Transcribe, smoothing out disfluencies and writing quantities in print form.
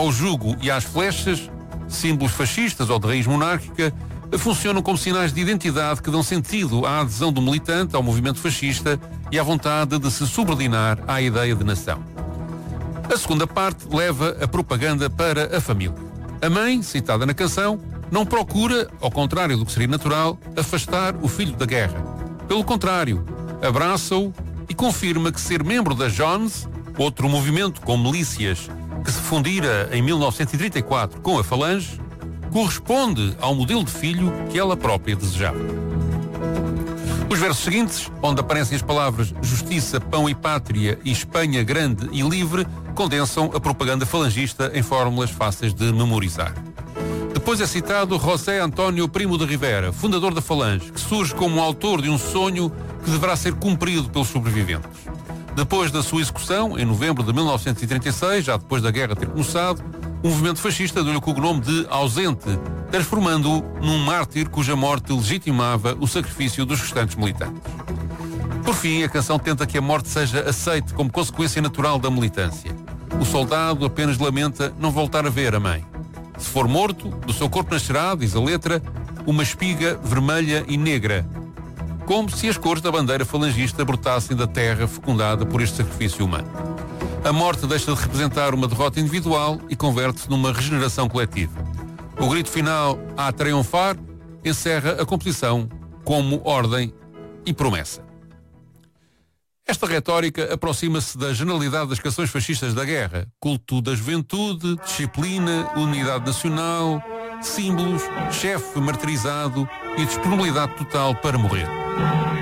ao jugo e às flechas, símbolos fascistas ou de raiz monárquica, funcionam como sinais de identidade que dão sentido à adesão do militante ao movimento fascista e à vontade de se subordinar à ideia de nação. A segunda parte leva a propaganda para a família. A mãe, citada na canção, não procura, ao contrário do que seria natural, afastar o filho da guerra. Pelo contrário, abraça-o e confirma que ser membro da Jones, outro movimento com milícias que se fundira em 1934 com a Falange, corresponde ao modelo de filho que ela própria desejava. Os versos seguintes, onde aparecem as palavras justiça, pão e pátria e Espanha grande e livre, condensam a propaganda falangista em fórmulas fáceis de memorizar. Depois é citado José António Primo de Rivera, fundador da Falange, que surge como autor de um sonho que deverá ser cumprido pelos sobreviventes. Depois da sua execução, em novembro de 1936, já depois da guerra ter começado, o movimento fascista deu-lhe o cognome de ausente, transformando-o num mártir cuja morte legitimava o sacrifício dos restantes militantes. Por fim, a canção tenta que a morte seja aceite como consequência natural da militância. O soldado apenas lamenta não voltar a ver a mãe. Se for morto, do seu corpo nascerá, diz a letra, uma espiga vermelha e negra, como se as cores da bandeira falangista brotassem da terra fecundada por este sacrifício humano. A morte deixa de representar uma derrota individual e converte-se numa regeneração coletiva. O grito final a triunfar encerra a composição como ordem e promessa. Esta retórica aproxima-se da generalidade das canções fascistas da guerra. Culto da juventude, disciplina, unidade nacional, símbolos, chefe martirizado e disponibilidade total para morrer.